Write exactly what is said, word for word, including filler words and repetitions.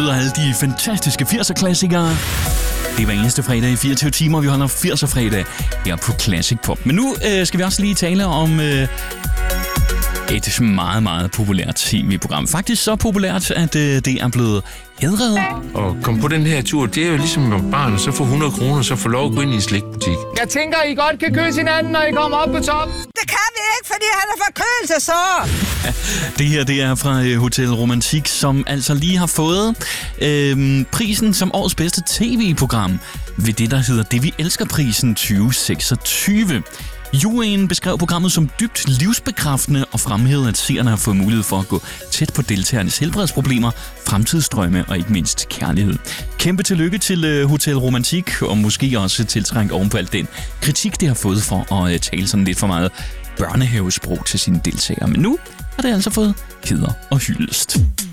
nyder alle de fantastiske firser-klassikere. Det er hver eneste fredag i fireogtyve timer, vi holder firser-fredag her på Classic Pop. Men nu øh, skal vi også lige tale om øh, et meget, meget populært tv-program. Faktisk så populært, at øh, det er blevet hædret. Og komme på den her tur, det er jo ligesom at barn, så få hundrede kroner, så få lov at gå ind i en slikbutik. Jeg tænker, I godt kan kysse hinanden, når I kommer op på top. Det kan vi ikke, fordi han er forkølelsesår. Ja, det her, det er fra øh, Hotel Romantik, som altså lige har fået øh, prisen som årets bedste tv-program ved det, der hedder Det Vi Elsker-prisen tyve seksogtyve. Juryen beskrev programmet som dybt livsbekræftende og fremhævede, at seerne har fået mulighed for at gå tæt på deltagernes helbredsproblemer, fremtidsdrømme og ikke mindst kærlighed. Kæmpe tillykke til Hotel Romantik, og måske også tiltrængt oven på alt den kritik, det har fået for at tale sådan lidt for meget børnehavesprog til sine deltagere. Men nu har det altså fået heder og hyldest.